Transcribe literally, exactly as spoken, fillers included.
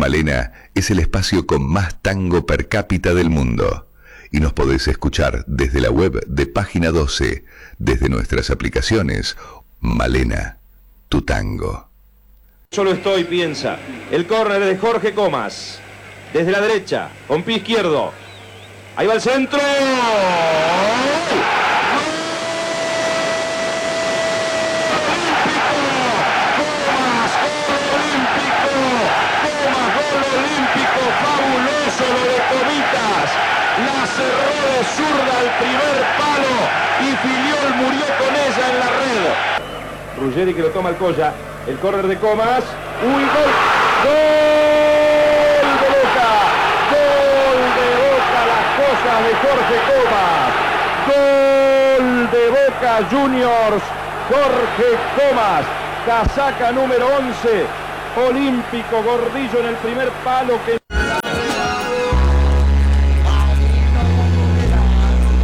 Malena es el espacio con más tango per cápita del mundo. Y nos podés escuchar desde la web de Página doce, desde nuestras aplicaciones. Malena, tu tango. Solo estoy, piensa. El córner de Jorge Comas. Desde la derecha, con pie izquierdo. Ahí va el centro. Fabuloso lo de Comitas, la cerró de zurda al primer palo y Filiol murió con ella en la red. Ruggeri que lo toma el Colla, el córner de Comas, uy, gol, gol de Boca, gol de Boca, las cosas de Jorge Comas, gol de Boca Juniors, Jorge Comas, casaca número once, olímpico, Gordillo en el primer palo que